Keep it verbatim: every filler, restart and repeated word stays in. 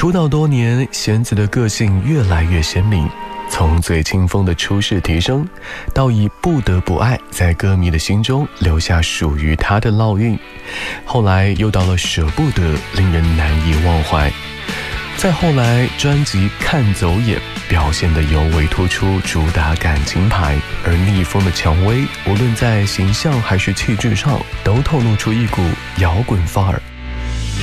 出道多年，弦子的个性越来越鲜明，从最清风的初试提升，到以不得不爱在歌迷的心中留下属于他的烙印，后来又到了舍不得，令人难以忘怀。再后来，专辑《看走眼》表现得尤为突出，主打感情牌，而逆风的蔷薇，无论在形象还是气质上，都透露出一股摇滚范儿。